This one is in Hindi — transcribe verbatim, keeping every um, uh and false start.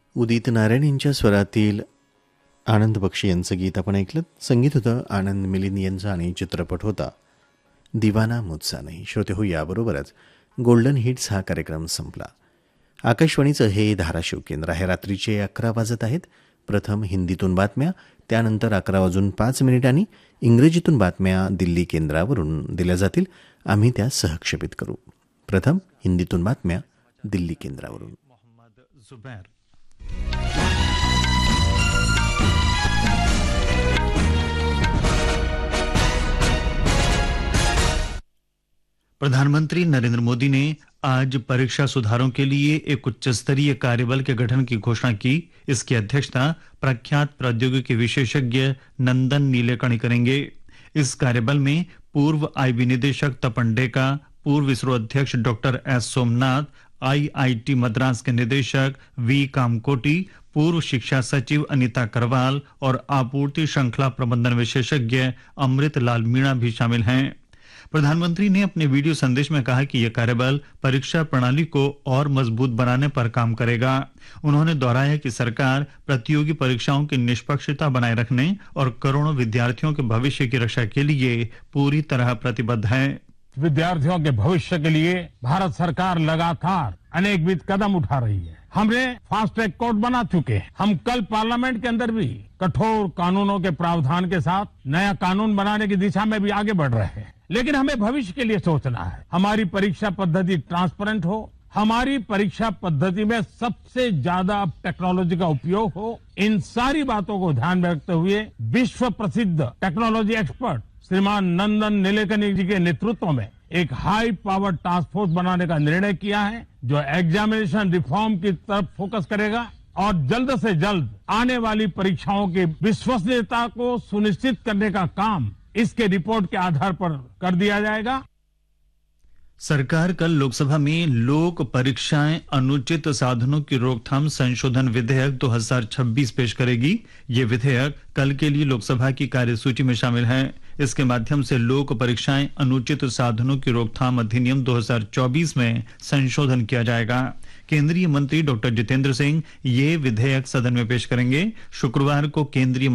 उदित नारायण यांच्या स्वरातील आनंद बक्षी यांचं गीत आपण ऐकलं. संगीत होतं आनंद मिलिंद यांचं आणि चित्रपट होता दिवाना मुझसा नहीं. श्रोते हो, याबरोबरच गोल्डन हिट्स हा कार्यक्रम संपला. आकाशवाणीचं हे धाराशिव केंद्र आहे. रात्रीचे अकरा वाजत आहेत. प्रथम हिंदीतून बातम्या, त्यानंतर अकरा वाजून पाच मिनिटांनी इंग्रजीतून बातम्या दिल्ली केंद्रावरून दिल्या जातील. आम्ही त्या सहक्षेपित करू. प्रथम हिंदीतून बातम्या दिल्ली केंद्रावरून. मोहम्मद जुबैर. प्रधानमंत्री नरेंद्र मोदी ने आज परीक्षा सुधारों के लिए एक उच्च स्तरीय कार्यबल के गठन की घोषणा की. इसकी अध्यक्षता प्रख्यात प्रौद्योगिकी विशेषज्ञ नंदन नीलेकणी करेंगे. इस कार्यबल में पूर्व आईबी निदेशक तपन डेका, पूर्व इसरो अध्यक्ष doctor S Somnath, IIT Madras के निदेशक वी कामकोटी, पूर्व शिक्षा सचिव अनीता करवाल और आपूर्ति श्रृंखला प्रबंधन विशेषज्ञ अमृत लाल मीणा भी शामिल हैं. प्रधानमंत्री ने अपने वीडियो संदेश में कहा कि यह कार्यबल परीक्षा प्रणाली को और मजबूत बनाने पर काम करेगा. उन्होंने दोहराया कि सरकार प्रतियोगी परीक्षाओं की निष्पक्षता बनाए रखने और करोड़ों विद्यार्थियों के भविष्य की रक्षा के लिए पूरी तरह प्रतिबद्ध है. विद्यार्थियों के भविष्य के लिए भारत सरकार लगातार अनेकविध कदम उठा रही है. हमने फास्ट ट्रैक कोर्ट बना चुके हैं. हम कल पार्लियामेंट के अंदर भी कठोर कानूनों के प्रावधान के साथ नया कानून बनाने की दिशा में भी आगे बढ़ रहे हैं. लेकिन हमें भविष्य के लिए सोचना है. हमारी परीक्षा पद्धति ट्रांसपेरेंट हो, हमारी परीक्षा पद्धति में सबसे ज्यादा टेक्नोलॉजी का उपयोग हो. इन सारी बातों को ध्यान में रखते हुए विश्व प्रसिद्ध टेक्नोलॉजी एक्सपर्ट श्रीमान नंदन नीलेकनी जी के नेतृत्व में एक हाई पावर टास्क फोर्स बनाने का निर्णय किया है, जो एग्जामिनेशन रिफॉर्म की तरफ फोकस करेगा और जल्द से जल्द आने वाली परीक्षाओं की विश्वसनीयता को सुनिश्चित करने का काम इसके रिपोर्ट के आधार पर कर दिया जाएगा. सरकार कल लोकसभा में लोक परीक्षाएं अनुचित साधनों की रोकथाम संशोधन विधेयक दो हज़ार छब्बीस पेश करेगी. ये विधेयक कल के लिए लोकसभा की कार्यसूची में शामिल है. इसके माध्यम से लोक परीक्षाएं अनुचित साधनों की रोकथाम अधिनियम दो हज़ार चौबीस में संशोधन किया जाएगा. केंद्रीय मंत्री डॉक्टर जितेंद्र सिंह ये विधेयक सदन में पेश करेंगे. शुक्रवार को केंद्रीय